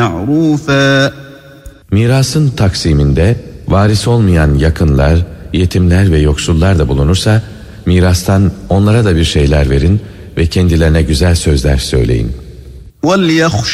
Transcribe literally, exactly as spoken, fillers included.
مَعْرُوفًا. Mirasın taksiminde varis olmayan yakınlar, yetimler ve yoksullar da bulunursa mirastan onlara da bir şeyler verin ve kendilerine güzel sözler söyleyin. وَلْيَخْشَ